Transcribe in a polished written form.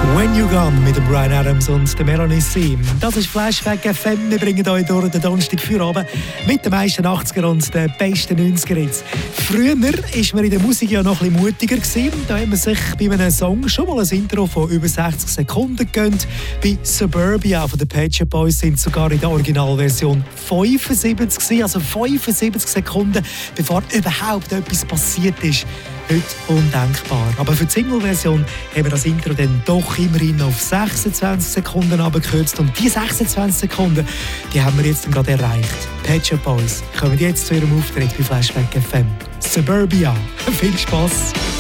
When You Gone mit dem Bryan Adams und der Melanie C. Das ist Flashback FM. Wir bringen euch durch den Donnerstag Feierabend mit den meisten 80er und den besten 90er Hits. Früher war man in der Musik ja noch ein bisschen mutiger gewesen. Da hat man sich bei einem Song schon mal ein Intro von über 60 Sekunden gegönnt. Bei Suburbia von den Pet Shop Boys sind sogar in der Originalversion 75 gewesen, also 75 Sekunden, bevor überhaupt etwas passiert ist. Heute undenkbar. Aber für die Single-Version haben wir das Intro dann doch immerhin auf 26 Sekunden abgekürzt. Und diese 26 Sekunden, die haben wir jetzt gerade erreicht. Pet Shop Boys kommen jetzt zu ihrem Auftritt bei Flashback FM. Suburbia. Viel Spass!